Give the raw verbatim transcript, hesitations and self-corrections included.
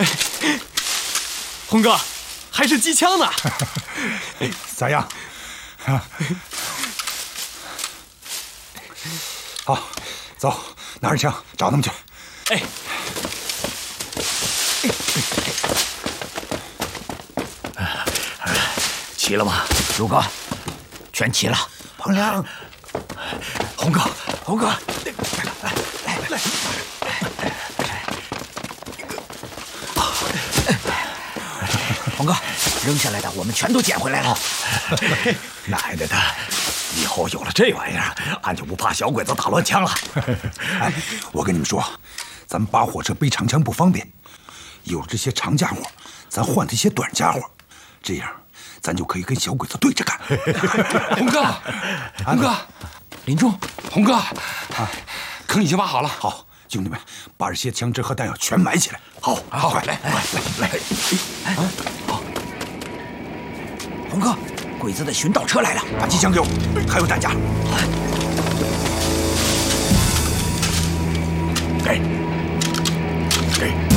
红哥，还是机枪呢？ 咋样？好，走，拿着枪找他们去。 哎。 齐了吗，如哥？全齐了。 彭良， 红哥，红哥，来来来，红哥，扔下来的我们全都捡回来了。奶奶的，以后有了这玩意儿，俺就不怕小鬼子打乱枪了。 哎，我跟你们说，咱们扒火车背长枪不方便，有了这些长家伙，咱换这些短家伙，这样咱就可以跟小鬼子对着干。 红哥，红哥， 林冲， 红哥，啊，坑已经挖好了。 好，兄弟们，把这些枪支和弹药全埋起来。 好，好，快来，来，来，来，哎，好。红哥，鬼子的寻导车来了， 把机枪给我，还有弹夹。 给，给。